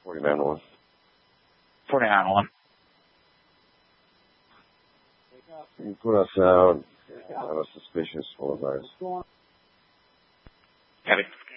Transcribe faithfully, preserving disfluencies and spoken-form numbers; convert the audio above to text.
forty-nine one. forty-nine one. You put us out. I was suspicious for us. Copy.